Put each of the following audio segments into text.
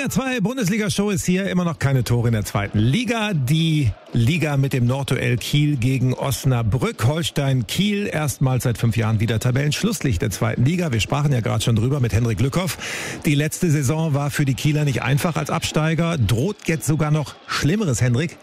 SWR 2 Bundesliga-Show ist hier, immer noch keine Tore in der zweiten Liga. Die Liga mit dem Nordduell Kiel gegen Osnabrück. Holstein Kiel erstmals seit 5 Jahren wieder Tabellenschlusslicht der zweiten Liga. Wir sprachen ja gerade schon drüber mit Henrik Lückhoff. Die letzte Saison war für die Kieler nicht einfach als Absteiger. Droht jetzt sogar noch Schlimmeres, Henrik?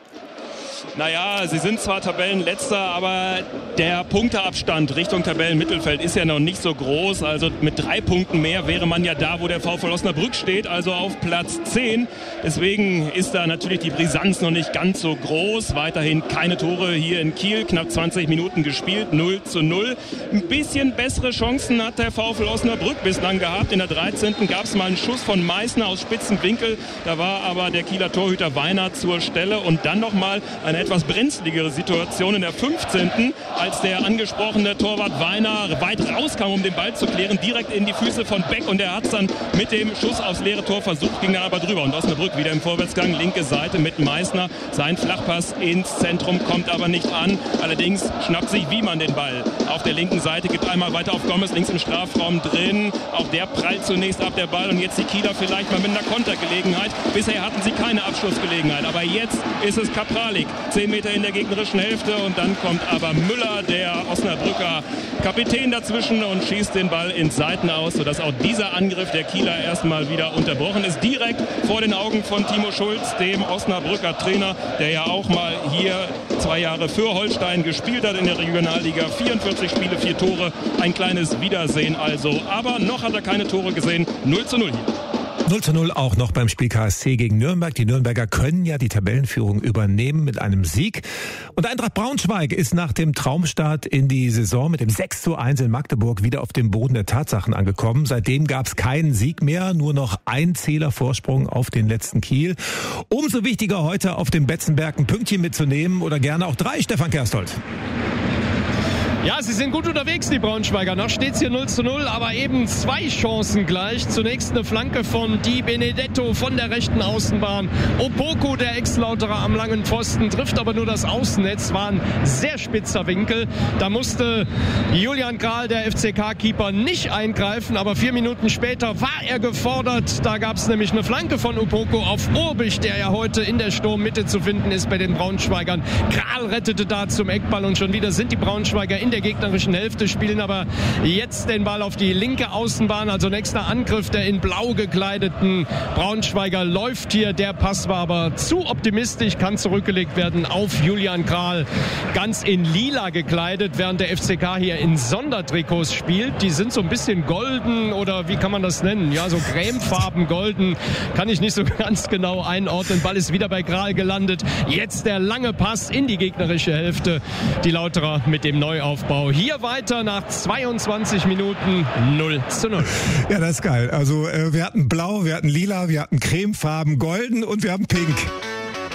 Naja, sie sind zwar Tabellenletzter, aber der Punkteabstand Richtung Tabellenmittelfeld ist ja noch nicht so groß. Also mit 3 Punkten mehr wäre man ja da, wo der VfL Osnabrück steht, also auf Platz 10. Deswegen ist da natürlich die Brisanz noch nicht ganz so groß. Weiterhin keine Tore hier in Kiel, knapp 20 Minuten gespielt, 0:0. Ein bisschen bessere Chancen hat der VfL Osnabrück bislang gehabt. In der 13. gab es mal einen Schuss von Meißner aus spitzen Winkel. Da war aber der Kieler Torhüter Weiner zur Stelle. Und dann nochmal eine etwas brenzligere Situation in der 15., als der angesprochene Torwart Weiner weit rauskam, um den Ball zu klären, direkt in die Füße von Beck, und er hat es dann mit dem Schuss aufs leere Tor versucht, ging dann aber drüber, und Osnabrück wieder im Vorwärtsgang, linke Seite mit Meißner, sein Flachpass ins Zentrum kommt aber nicht an, allerdings schnappt sich Wiemann den Ball auf der linken Seite, gibt einmal weiter auf Gomez, links im Strafraum drin, auch der prallt zunächst ab, der Ball, und jetzt die Kieler vielleicht mal mit einer Kontergelegenheit. Bisher hatten sie keine Abschlussgelegenheit, aber jetzt ist es Kapralik, 10 Meter in der gegnerischen Hälfte, und dann kommt aber Müller, der Osnabrücker Kapitän, dazwischen und schießt den Ball ins Seiten aus, sodass auch dieser Angriff der Kieler erstmal wieder unterbrochen ist. Direkt vor den Augen von Timo Schulz, dem Osnabrücker Trainer, der ja auch mal hier 2 Jahre für Holstein gespielt hat in der Regionalliga. 44 Spiele, 4 Tore, ein kleines Wiedersehen also. Aber noch hat er keine Tore gesehen. 0:0 hier. 0:0 auch noch beim Spiel KSC gegen Nürnberg. Die Nürnberger können ja die Tabellenführung übernehmen mit einem Sieg. Und Eintracht Braunschweig ist nach dem Traumstart in die Saison mit dem 6:1 in Magdeburg wieder auf dem Boden der Tatsachen angekommen. Seitdem gab es keinen Sieg mehr, nur noch ein Zählervorsprung auf den letzten Kiel. Umso wichtiger heute auf dem Betzenberg ein Pünktchen mitzunehmen oder gerne auch 3, Stefan Kerstoldt. Ja, sie sind gut unterwegs, die Braunschweiger. Noch steht es hier 0:0, aber eben 2 Chancen gleich. Zunächst eine Flanke von Di Benedetto von der rechten Außenbahn. Opoku, der Ex-Lauterer, am langen Pfosten, trifft aber nur das Außennetz. War ein sehr spitzer Winkel. Da musste Julian Kral, der FCK-Keeper, nicht eingreifen, aber 4 Minuten später war er gefordert. Da gab es nämlich eine Flanke von Opoku auf Urbich, der ja heute in der Sturmmitte zu finden ist bei den Braunschweigern. Kral rettete da zum Eckball, und schon wieder sind die Braunschweiger in der gegnerischen Hälfte, spielen aber jetzt den Ball auf die linke Außenbahn, also nächster Angriff der in blau gekleideten Braunschweiger läuft hier. Der Pass war aber zu optimistisch, kann zurückgelegt werden auf Julian Kral, ganz in lila gekleidet, während der FCK hier in Sondertrikots spielt. Die sind so ein bisschen golden, oder wie kann man das nennen? Ja, so cremefarben golden, kann ich nicht so ganz genau einordnen. Ball ist wieder bei Kral gelandet. Jetzt der lange Pass in die gegnerische Hälfte. Die Lauterer mit dem Neuaufbau. Hier weiter nach 22 Minuten 0:0. Ja, das ist geil. Also wir hatten blau, wir hatten lila, wir hatten cremefarben, golden und wir haben pink.